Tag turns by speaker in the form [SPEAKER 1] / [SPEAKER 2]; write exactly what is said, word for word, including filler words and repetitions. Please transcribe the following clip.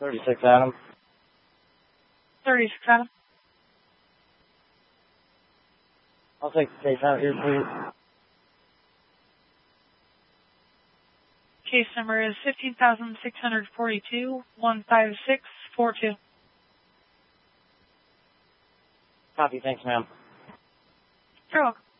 [SPEAKER 1] thirty-six Adam.
[SPEAKER 2] thirty-six Adam.
[SPEAKER 1] I'll take the case out here, please.
[SPEAKER 2] Case number is fifteen thousand six hundred forty-two, one five six four two.
[SPEAKER 1] Copy, thanks, ma'am.
[SPEAKER 2] You're welcome.